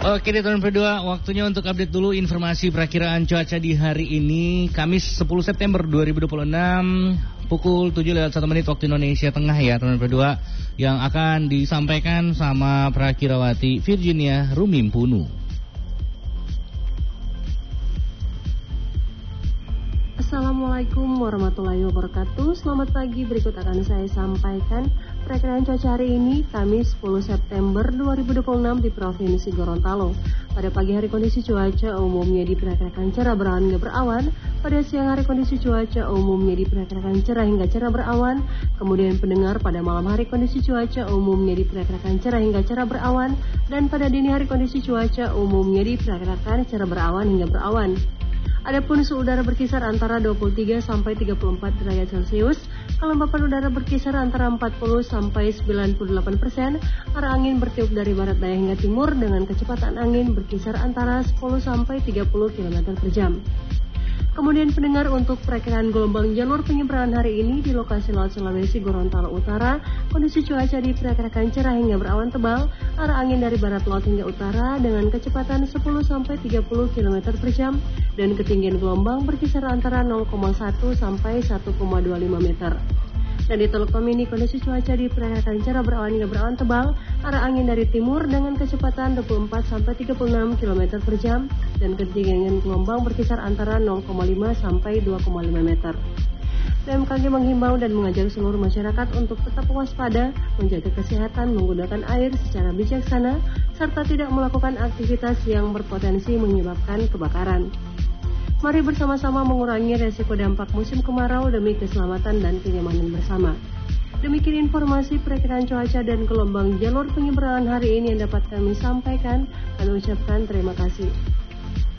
Oke deh teman berdua, waktunya untuk update dulu informasi perakiraan cuaca di hari ini, Kamis 10 September 2026, pukul 7:01 waktu Indonesia Tengah ya teman berdua, yang akan disampaikan sama Prakirawati Virginia Rumimpunu. Assalamualaikum warahmatullahi wabarakatuh. Selamat pagi, berikut akan saya sampaikan perakiraan cuaca hari ini, Kamis 10 September 2026 di Provinsi Gorontalo. Pada pagi hari kondisi cuaca umumnya diperkirakan cerah berawan hingga berawan. Pada siang hari kondisi cuaca umumnya diperkirakan cerah hingga cerah berawan. Kemudian pendengar, pada malam hari kondisi cuaca umumnya diperkirakan cerah hingga cerah berawan. Dan pada dini hari kondisi cuaca umumnya diperkirakan cerah berawan hingga berawan. Adapun suhu udara berkisar antara 23 sampai 34 derajat Celcius, kelembapan udara berkisar antara 40 sampai 98%, arah angin bertiup dari barat daya hingga timur dengan kecepatan angin berkisar antara 10 sampai 30 km per jam. Kemudian pendengar, untuk perakiraan gelombang jalur penyeberangan hari ini di lokasi Laut Sulawesi Gorontalo Utara, kondisi cuaca diperkirakan cerah hingga berawan tebal, arah angin dari barat laut hingga utara dengan kecepatan 10 sampai 30 km per jam dan ketinggian gelombang berkisar antara 0,1 sampai 1,25 meter. Dan di Telkom ini kondisi cuaca diperkirakan cerah berawan hingga berawan tebal, arah angin dari timur dengan kecepatan 24 sampai 36 km per jam dan ketinggian gelombang berkisar antara 0,5 sampai 2,5 meter. BMKG menghimbau dan mengajak seluruh masyarakat untuk tetap waspada, menjaga kesehatan, menggunakan air secara bijaksana, serta tidak melakukan aktivitas yang berpotensi menyebabkan kebakaran. Mari bersama-sama mengurangi resiko dampak musim kemarau demi keselamatan dan kenyamanan bersama. Demikian informasi perakiraan cuaca dan gelombang jalur penyeberangan hari ini yang dapat kami sampaikan. Kami ucapkan terima kasih.